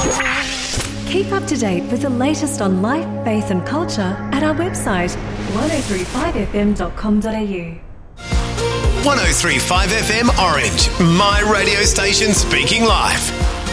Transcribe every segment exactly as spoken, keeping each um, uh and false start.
Keep up to date with the latest on life, faith and culture at our website one oh three five f m dot com dot a u. one oh three point five F M Orange, my radio station speaking life.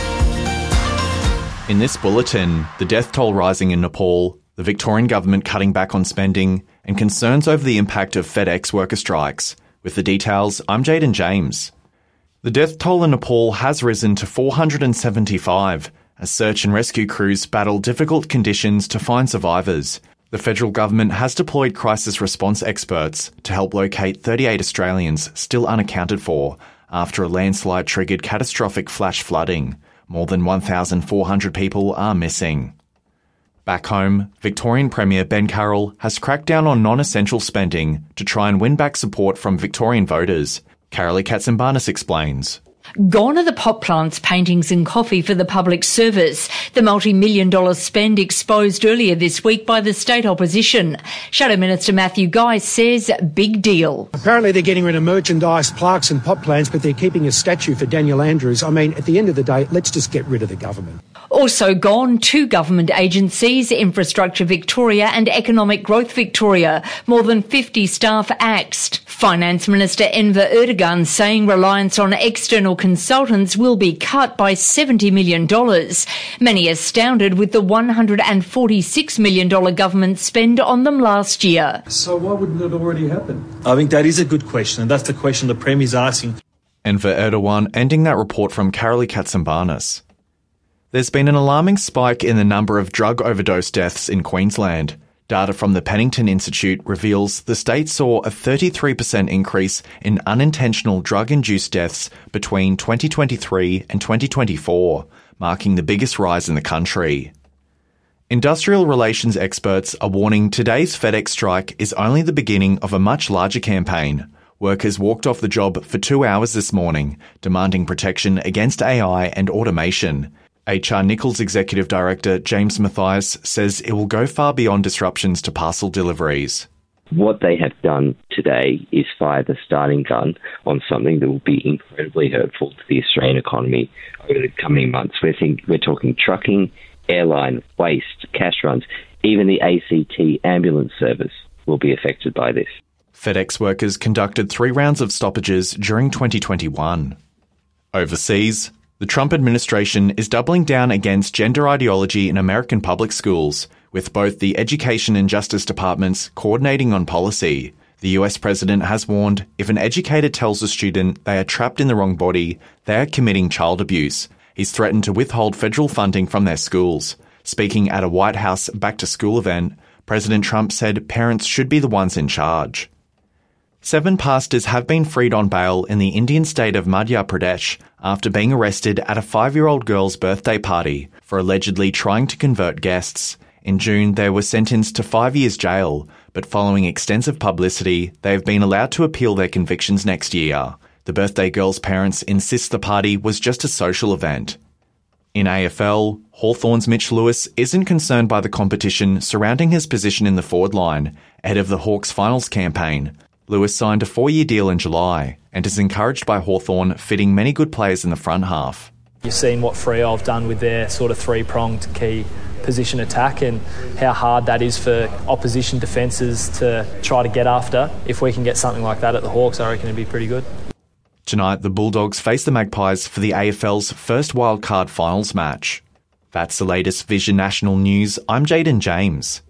In this bulletin, the death toll rising in Nepal, the Victorian government cutting back on spending, and concerns over the impact of FedEx worker strikes. With the details, I'm Jaden James. The death toll in Nepal has risen to four hundred seventy-five as search and rescue crews battle difficult conditions to find survivors. The federal government has deployed crisis response experts to help locate thirty-eight Australians still unaccounted for after a landslide triggered catastrophic flash flooding. More than one thousand four hundred people are missing. Back home, Victorian Premier Ben Carroll has cracked down on non-essential spending to try and win back support from Victorian voters. Carolee Katsimbarnis explains. Gone are the pot plants, paintings and coffee for the public service. The multi-million dollar spend exposed earlier this week by the state opposition. Shadow Minister Matthew Guy says big deal. Apparently they're getting rid of merchandise, plaques and pot plants, but they're keeping a statue for Daniel Andrews. I mean, at the end of the day, let's just get rid of the government. Also gone, two government agencies, Infrastructure Victoria and Economic Growth Victoria. More than fifty staff axed. Finance Minister Enver Erdogan saying reliance on external consultants will be cut by seventy million dollars. Many astounded with the one hundred forty-six million dollars government spend on them last year. So why wouldn't it already happen? I think that is a good question, and that's the question the Premier's asking. Enver Erdogan ending that report from Carolee Katsimbarnis. There's been an alarming spike in the number of drug overdose deaths in Queensland. Data from the Pennington Institute reveals the state saw a thirty-three percent increase in unintentional drug-induced deaths between twenty twenty-three and twenty twenty-four, marking the biggest rise in the country. Industrial relations experts are warning today's FedEx strike is only the beginning of a much larger campaign. Workers walked off the job for two hours this morning, demanding protection against A I and automation. H R Nichols Executive Director James Mathias says it will go far beyond disruptions to parcel deliveries. What they have done today is fire the starting gun on something that will be incredibly hurtful to the Australian economy over the coming months. We're, think, we're talking trucking, airline, waste, cash runs, even the A C T ambulance service will be affected by this. FedEx workers conducted three rounds of stoppages during twenty twenty-one. Overseas, the Trump administration is doubling down against gender ideology in American public schools, with both the Education and Justice Departments coordinating on policy. The U S president has warned if an educator tells a student they are trapped in the wrong body, they are committing child abuse. He's threatened to withhold federal funding from their schools. Speaking at a White House back-to-school event, President Trump said parents should be the ones in charge. Seven pastors have been freed on bail in the Indian state of Madhya Pradesh after being arrested at a five-year-old girl's birthday party for allegedly trying to convert guests. In June, they were sentenced to five years jail, but following extensive publicity, they have been allowed to appeal their convictions next year. The birthday girl's parents insist the party was just a social event. In A F L, Hawthorn's Mitch Lewis isn't concerned by the competition surrounding his position in the forward line ahead of the Hawks finals campaign. Lewis signed a four-year deal in July and is encouraged by Hawthorn fitting many good players in the front half. You've seen what Freo have done with their sort of three-pronged key position attack and how hard that is for opposition defences to try to get after. If we can get something like that at the Hawks, I reckon it'd be pretty good. Tonight, the Bulldogs face the Magpies for the A F L's first wildcard finals match. That's the latest Vision National News. I'm Jaden James.